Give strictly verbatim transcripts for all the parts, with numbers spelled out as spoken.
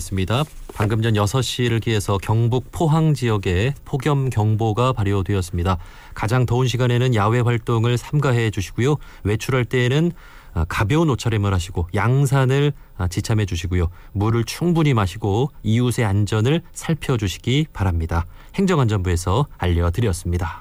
시작됐습니다. 방금 전 여섯 시를 기해서 경북 포항 지역에 폭염경보가 발효되었습니다. 가장 더운 시간에는 야외 활동을 삼가해 주시고요. 외출할 때에는 가벼운 옷차림을 하시고 양산을 지참해 주시고요. 물을 충분히 마시고 이웃의 안전을 살펴주시기 바랍니다. 행정안전부에서 알려드렸습니다.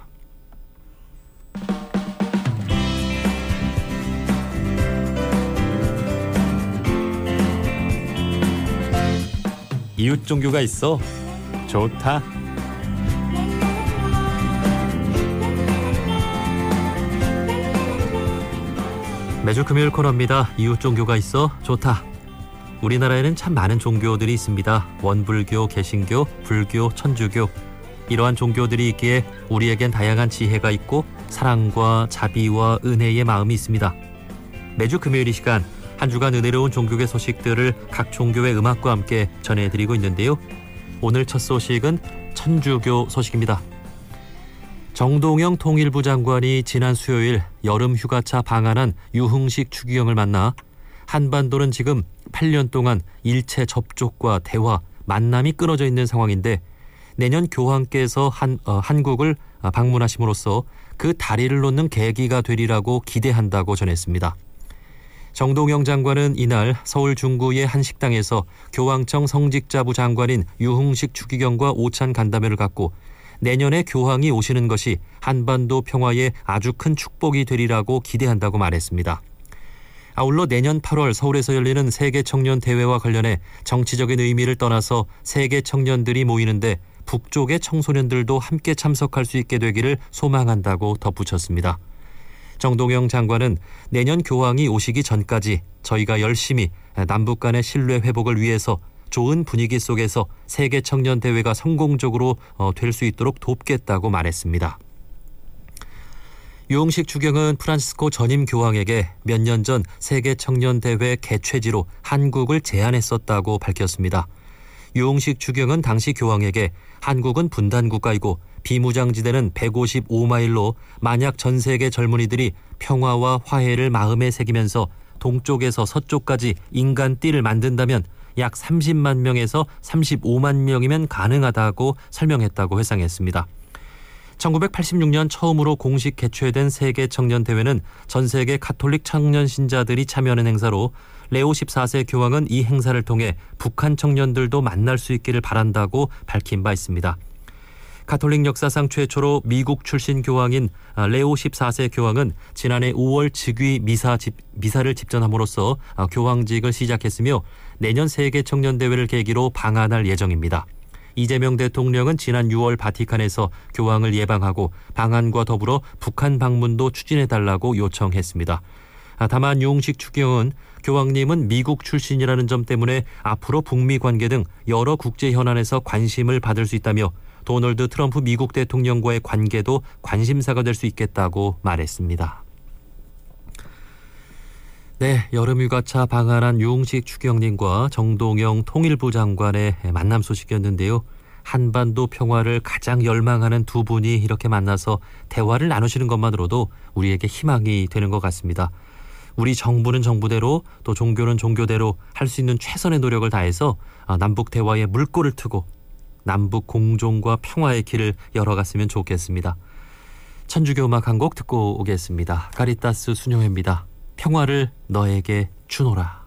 이웃 종교가 있어 좋다. 매주 금요일 코너입니다. 이웃 종교가 있어 좋다. 우리나라에는 참 많은 종교들이 있습니다. 원불교, 개신교, 불교, 천주교. 이러한 종교들이 있기에 우리에겐 다양한 지혜가 있고 사랑과 자비와 은혜의 마음이 있습니다. 매주 금요일 이 시간 한 주간 은혜로운 종교계 소식들을 각 종교의 음악과 함께 전해드리고 있는데요. 오늘 첫 소식은 천주교 소식입니다. 정동영 통일부 장관이 지난 수요일 여름 휴가차 방한한 유흥식 추기경을 만나 한반도는 지금 팔 년 동안 일체 접촉과 대화, 만남이 끊어져 있는 상황인데 내년 교황께서 한, 어, 한국을 방문하심으로써 그 다리를 놓는 계기가 되리라고 기대한다고 전했습니다. 정동영 장관은 이날 서울 중구의 한 식당에서 교황청 성직자부 장관인 유흥식 추기경과 오찬 간담회를 갖고 내년에 교황이 오시는 것이 한반도 평화에 아주 큰 축복이 되리라고 기대한다고 말했습니다. 아울러 내년 팔월 서울에서 열리는 세계청년대회와 관련해 정치적인 의미를 떠나서 세계 청년들이 모이는데 북쪽의 청소년들도 함께 참석할 수 있게 되기를 소망한다고 덧붙였습니다. 정동영 장관은 내년 교황이 오시기 전까지 저희가 열심히 남북 간의 신뢰 회복을 위해서 좋은 분위기 속에서 세계청년대회가 성공적으로 될 수 있도록 돕겠다고 말했습니다. 유흥식 추경은 프란시스코 전임 교황에게 몇 년 전 세계청년대회 개최지로 한국을 제안했었다고 밝혔습니다. 유흥식 추경은 당시 교황에게 한국은 분단국가이고 비무장지대는 백오십오 마일로 만약 전 세계 젊은이들이 평화와 화해를 마음에 새기면서 동쪽에서 서쪽까지 인간띠를 만든다면 약 삼십만 명에서 삼십오만 명이면 가능하다고 설명했다고 회상했습니다. 천구백팔십육 년 처음으로 공식 개최된 세계청년대회는 전 세계 가톨릭 청년 신자들이 참여하는 행사로 레오 십사 세 교황은 이 행사를 통해 북한 청년들도 만날 수 있기를 바란다고 밝힌 바 있습니다. 가톨릭 역사상 최초로 미국 출신 교황인 레오 십사 세 교황은 지난해 오월 즉위 미사 집, 미사를 집전함으로써 교황직을 시작했으며 내년 세계청년대회를 계기로 방한할 예정입니다. 이재명 대통령은 지난 유월 바티칸에서 교황을 예방하고 방한과 더불어 북한 방문도 추진해달라고 요청했습니다. 다만 유흥식 추기경은 교황님은 미국 출신이라는 점 때문에 앞으로 북미 관계 등 여러 국제 현안에서 관심을 받을 수 있다며 도널드 트럼프 미국 대통령과의 관계도 관심사가 될 수 있겠다고 말했습니다. 네, 여름휴가차 방한한 유흥식 추기경님과 정동영 통일부 장관의 만남 소식이었는데요. 한반도 평화를 가장 열망하는 두 분이 이렇게 만나서 대화를 나누시는 것만으로도 우리에게 희망이 되는 것 같습니다. 우리 정부는 정부대로 또 종교는 종교대로 할 수 있는 최선의 노력을 다해서 남북 대화에 물꼬를 트고 남북 공존과 평화의 길을 열어갔으면 좋겠습니다. 천주교 음악 한 곡 듣고 오겠습니다. 카리타스 순영회입니다. 평화를 너에게 주노라.